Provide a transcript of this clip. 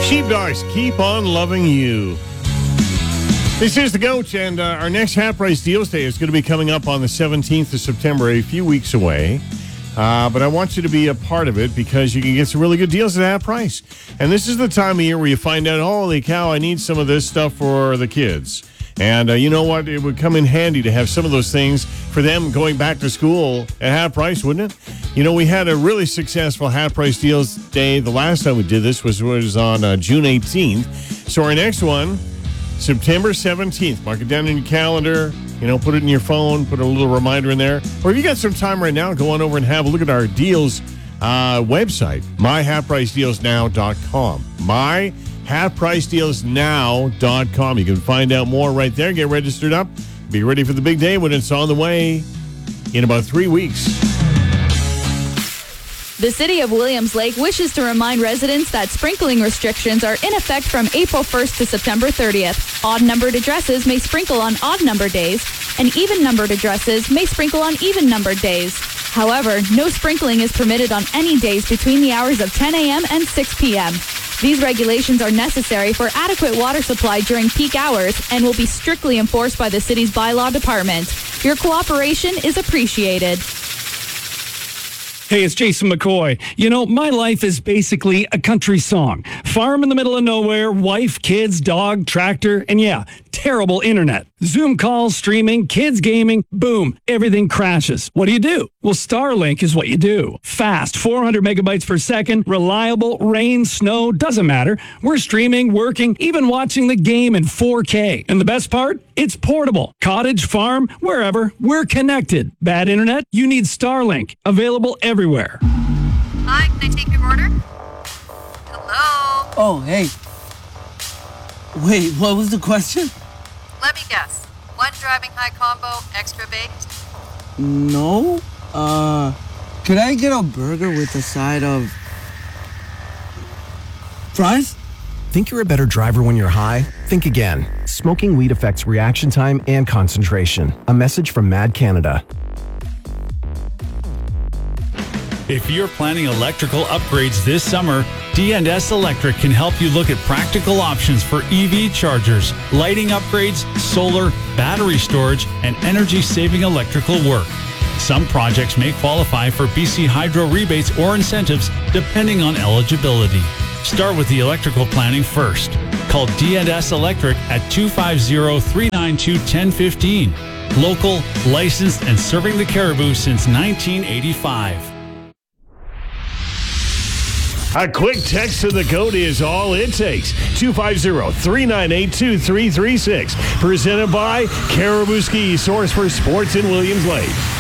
Sheepdogs, keep on loving you. This is The Goat, and our next Half Price Deals Day is going to be coming up on the 17th of September, a few weeks away. But I want you to be a part of it because you can get some really good deals at half price. And this is the time of year where you find out, holy cow, I need some of this stuff for the kids. And you know what? It would come in handy to have some of those things for them going back to school at half price, wouldn't it? You know, we had a really successful Half Price Deals Day. The last time we did this was on June 18th. So our next one, September 17th. Mark it down in your calendar. You know, put it in your phone. Put a little reminder in there. Or if you got some time right now, go on over and have a look at our deals website, myhalfpricedealsnow.com. myhalfpricedealsnow.com. You can find out more right there. Get registered up. Be ready for the big day when it's on the way in about 3 weeks. The City of Williams Lake wishes to remind residents that sprinkling restrictions are in effect from April 1st to September 30th. Odd-numbered addresses may sprinkle on odd-numbered days, and even-numbered addresses may sprinkle on even-numbered days. However, no sprinkling is permitted on any days between the hours of 10 a.m. and 6 p.m. These regulations are necessary for adequate water supply during peak hours and will be strictly enforced by the city's bylaw department. Your cooperation is appreciated. Hey, it's Jason McCoy. You know, my life is basically a country song. Farm in the middle of nowhere, wife, kids, dog, tractor, and yeah, terrible internet. Zoom calls, streaming, kids gaming, boom, everything crashes. What do? Well, Starlink is what you do. Fast, 400 megabytes per second, reliable, rain, snow, doesn't matter. We're streaming, working, even watching the game in 4K. And the best part? It's portable. Cottage, farm, wherever, we're connected. Bad internet? You need Starlink. Available everywhere. Hi, can I take your order? Hello? Oh, hey. Wait, what was the question? Let me guess. One driving high combo, extra baked? No. Could I get a burger with a side of fries? Think you're a better driver when you're high? Think again. Smoking weed affects reaction time and concentration. A message from Mad Canada. If you're planning electrical upgrades this summer, D&S Electric can help you look at practical options for EV chargers, lighting upgrades, solar, battery storage, and energy-saving electrical work. Some projects may qualify for BC Hydro rebates or incentives depending on eligibility. Start with the electrical planning first. Call D&S Electric at 250-392-1015. Local, licensed, and serving the Cariboo since 1985. A quick text to the Goat is all it takes. 250-398-2336. Presented by Caribou Ski, source for sports in Williams Lake.